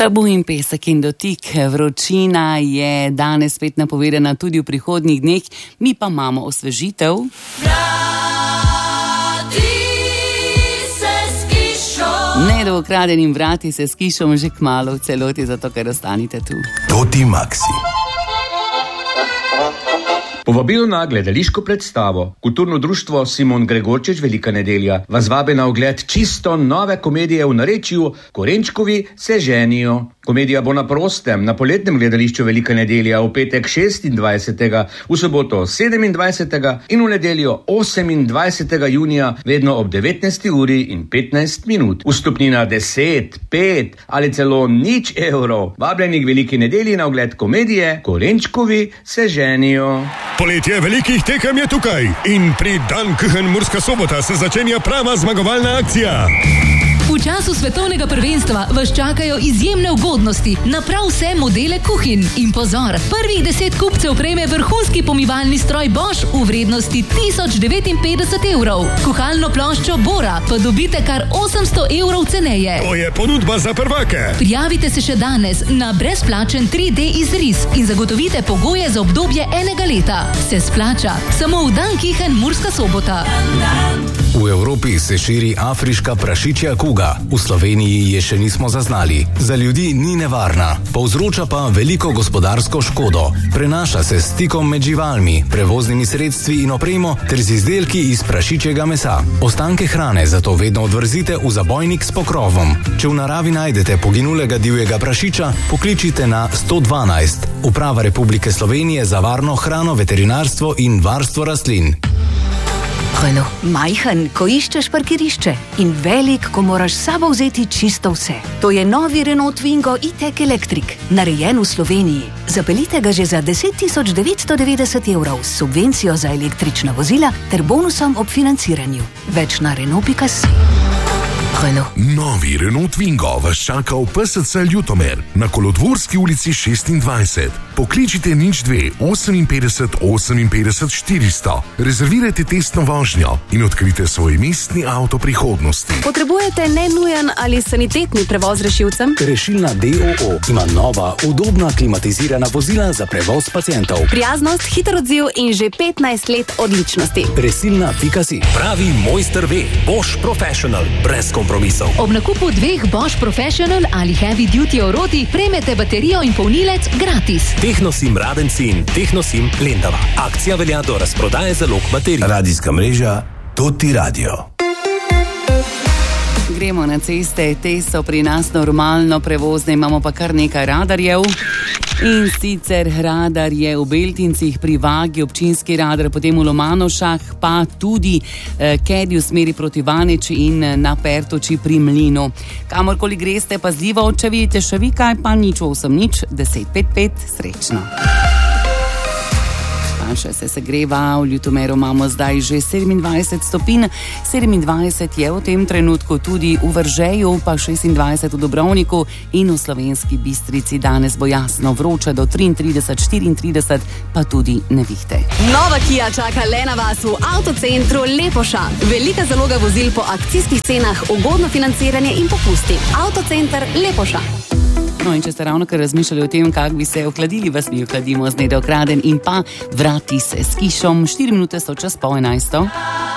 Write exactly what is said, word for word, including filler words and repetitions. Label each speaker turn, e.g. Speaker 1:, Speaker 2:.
Speaker 1: Tabu in pesek in dotik. Vročina je danes spet napovedana tudi v prihodnjih dneh, mi pa imamo osvežitev. Ne, da ukradenim vrati se s kišom že kmalu v celoti, zato ker ostanite tu.
Speaker 2: Toti Maxi.
Speaker 3: Povabilo na gledališko predstavo. Kulturno društvo Simon Gregorčič Velika nedelja vas vabi na ogled čisto nove komedije v narečju Korenčkovi se ženijo. Komedija bo na prostem, na poletnem gledališču Velika nedelja v petek šestindvajsetega, v soboto sedemindvajsetega in v nedeljo osemindvajsetega junija, vedno ob devetnajsti uri in petnajst minut. Vstopnina deset, pet ali celo nič evrov. Vabljeni k Veliki nedelji na ogled komedije Korenčkovi se ženijo.
Speaker 4: Poletje velikih tekem je tukaj in pri Dan Kuchen Murska Sobota se začenja prava zmagovalna akcija.
Speaker 5: V času svetovnega prvenstva vas čakajo izjemne ugodnosti na prav vse modele kuhin. In pozor, prvih deset kupcev prejme vrhunski pomivalni stroj Bosch v vrednosti tisoč devetinpetdeset evrov. Kuhalno ploščo Bora pa dobite kar osemsto evrov ceneje.
Speaker 4: To je ponudba za prvake.
Speaker 5: Prijavite se še danes na brezplačen tri D izris in zagotovite pogoje za obdobje enega leta. Se splača, samo v Dan Kuchen Murska Sobota.
Speaker 2: V Evropi se širi afriška prašičja kuga. V Sloveniji je še nismo zaznali. Za ljudi ni nevarna, povzroča pa veliko gospodarsko škodo. Prenaša se s stikom med živalmi, prevoznimi sredstvi in opremo ter z izdelki iz prašičjega mesa. Ostanke hrane zato vedno odvrzite v zabojnik s pokrovom. Če v naravi najdete poginulega divjega prašiča, pokličite na sto dvanajst. Uprava Republike Slovenije za varno hrano, veterinarstvo in varstvo rastlin.
Speaker 6: Renault. Majhen, ko iščeš parkirišče, in velik, ko moraš s sabo vzeti čisto vse. To je novi Renault Twingo e-tech Electric, narejen v Sloveniji. Zapeljite ga že za deset tisoč devetsto devetdeset evrov s subvencijo za električna vozila ter bonusom ob financiranju. Več na Renault pika si. Renault.
Speaker 7: Novi Renault Twingo vas čaka v P S C Ljutomer na Kolodvorski ulici šestindvajset. Pokličite nič dve oseminpetdeset oseminpetdeset štiristo. Rezervirajte testno vožnjo in odkrite svoj mestni avto prihodnosti.
Speaker 8: Potrebujete nenujen ali sanitetni prevoz rešilcem?
Speaker 9: Rešilna D O O ima nova, udobna, klimatizirana vozila za prevoz pacientov.
Speaker 8: Prijaznost, hiter odziv in že petnajst let odličnosti.
Speaker 9: Resilna pika si.
Speaker 10: Pravi mojster ve, Bosch Professional, brez kompromisov.
Speaker 5: Ob nakupu dveh Bosch Professional ali Heavy Duty Oroti prejmete baterijo in polnilec gratis.
Speaker 10: Tehnosim Radenci in Tehnosim Lendava. Akcija velja do razprodaje zalog baterij.
Speaker 2: Radijska mreža Toti Radio.
Speaker 1: Gremo na ceste, te so pri nas normalno prevozne, imamo pa kar nekaj radarjev. In sicer radar je v Beltincih pri Vagi, občinski radar, potem v Lomanošah, pa tudi eh, Kedi v smeri proti Vaneči in na Pertoči pri Mlinu. Kamorkoli greste, pazljivo, če vidite še vi kaj, pa nič osem nič deset pet pet, srečno. Še se segreva, v Ljutomeru imamo zdaj že sedemindvajset stopinj, sedemindvajset je v tem trenutku tudi v Veržeju, pa šestindvajset v Dobrovniku in v Slovenski Bistrici. Danes bo jasno vroče do triintrideset, štiriintrideset, pa tudi nevihte.
Speaker 8: Nova Kia čaka le na vas v avtocentru Lepoša. Velika zaloga vozil po akcijskih cenah, ugodno financiranje in popusti. Avtocenter Lepoša.
Speaker 1: No, in če ste ravno kar razmišljali o tem, kako bi se ohladili, vas mi ohladimo z Nedokraden in pa vrati se s kišom. Štiri minute so čas po enajsto.